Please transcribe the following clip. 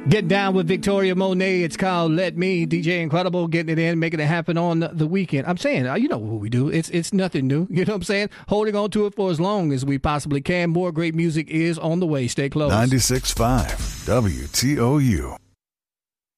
Getting down with Victoria Monet. It's called Let Me. DJ Incredible getting it in, making it happen on the weekend. I'm saying, you know what we do. It's nothing new. You know what I'm saying? Holding on to it for as long as we possibly can. More great music is on the way. Stay close. 96.5 WTOU.